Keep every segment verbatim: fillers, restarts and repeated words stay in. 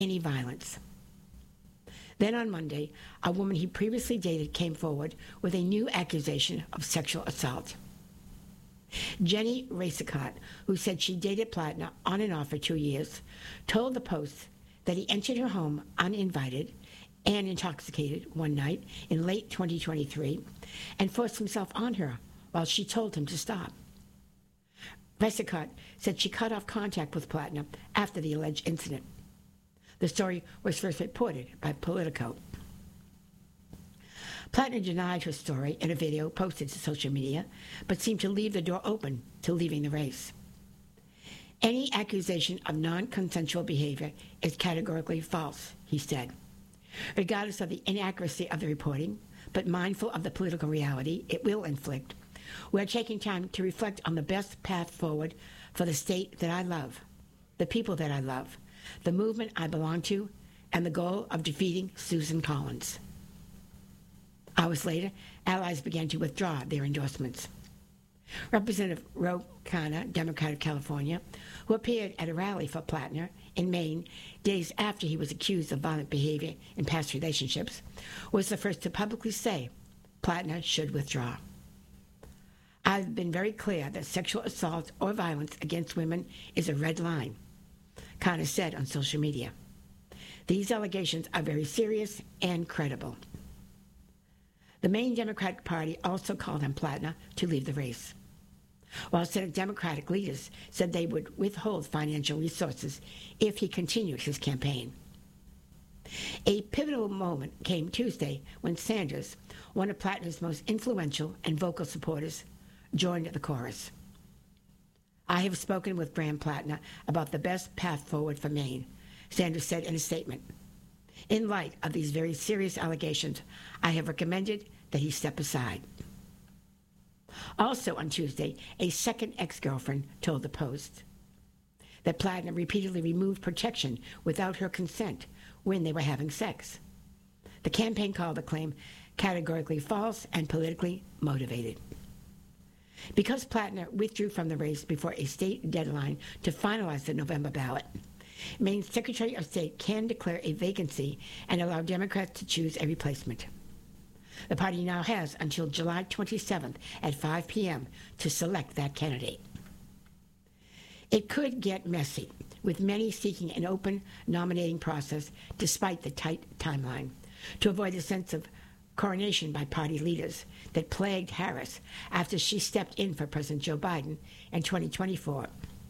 any violence. Then on Monday, a woman he previously dated came forward with a new accusation of sexual assault. Jenny Racicot, who said she dated Plattner on and off for two years, told the Post that he entered her home uninvited and intoxicated one night in late twenty twenty-three and forced himself on her while she told him to stop. Racicot said she cut off contact with Plattner after the alleged incident. The story was first reported by Politico. Plattner denied her story in a video posted to social media, but seemed to leave the door open to leaving the race. Any accusation of non-consensual behavior is categorically false, he said. Regardless of the inaccuracy of the reporting, but mindful of the political reality it will inflict, we are taking time to reflect on the best path forward for the state that I love, the people that I love, the movement I belong to, and the goal of defeating Susan Collins. Hours later, allies began to withdraw their endorsements. Representative Ro Khanna, Democrat of California, who appeared at a rally for Plattner in Maine days after he was accused of violent behavior in past relationships, was the first to publicly say Plattner should withdraw. I've been very clear that sexual assault or violence against women is a red line, Khanna said on social media. These allegations are very serious and credible. The Maine Democratic Party also called on Plattner to leave the race, while Senate Democratic leaders said they would withhold financial resources if he continued his campaign. A pivotal moment came Tuesday when Sanders, one of Plattner's most influential and vocal supporters, joined the chorus. I have spoken with Graham Plattner about the best path forward for Maine, Sanders said in a statement. In light of these very serious allegations, I have recommended that he step aside. Also on Tuesday, a second ex-girlfriend told the Post that Plattner repeatedly removed protection without her consent when they were having sex. The campaign called the claim categorically false and politically motivated. Because Plattner withdrew from the race before a state deadline to finalize the November ballot, Maine's Secretary of State can declare a vacancy and allow Democrats to choose a replacement. The party now has until July twenty-seventh at five p.m. to select that candidate. It could get messy, with many seeking an open nominating process despite the tight timeline, to avoid a sense of coronation by party leaders that plagued Harris after she stepped in for President Joe Biden in twenty twenty-four.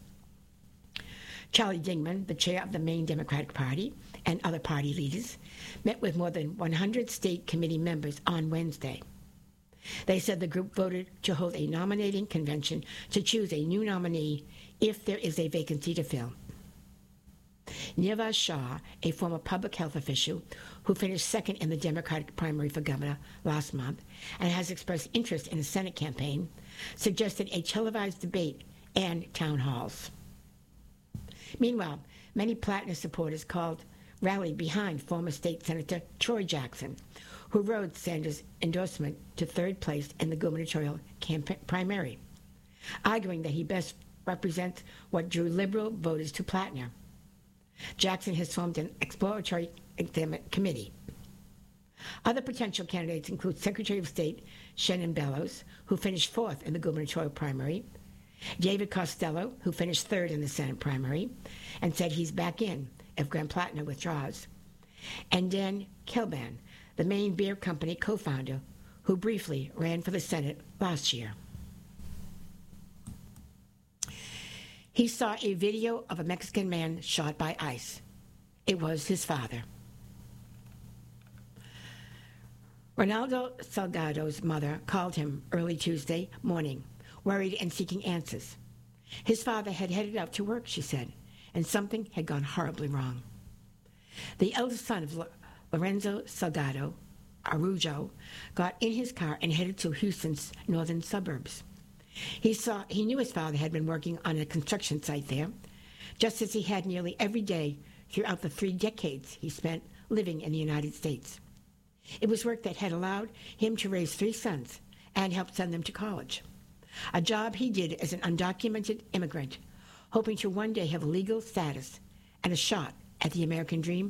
Charlie Dingman, the chair of the Maine Democratic Party, and other party leaders met with more than one hundred state committee members on Wednesday. They said the group voted to hold a nominating convention to choose a new nominee if there is a vacancy to fill. Nirvaj Shah, a former public health official who finished second in the Democratic primary for governor last month and has expressed interest in a Senate campaign, suggested a televised debate and town halls. Meanwhile, many Plattner supporters called rallied behind former state Senator Troy Jackson, who rode Sanders' endorsement to third place in the gubernatorial campaign primary, arguing that he best represents what drew liberal voters to Plattner. Jackson has formed an exploratory committee. Other potential candidates include Secretary of State Shannon Bellows, who finished fourth in the gubernatorial primary, David Costello, who finished third in the Senate primary and said he's back in if Graham Plattner withdraws, and Dan Kilban, the Maine Beer Company co-founder, who briefly ran for the Senate last year. He saw a video of a Mexican man shot by ICE. It was his father. Ronaldo Salgado's mother called him early Tuesday morning, worried and seeking answers. His father had headed out to work, she said, and something had gone horribly wrong. The eldest son of Lorenzo Salgado, Arujo, got in his car and headed to Houston's northern suburbs. He saw he knew his father had been working on a construction site there, just as he had nearly every day throughout the three decades he spent living in the United States. It was work that had allowed him to raise three sons and help send them to college, a job he did as an undocumented immigrant, hoping to one day have legal status and a shot at the American Dream?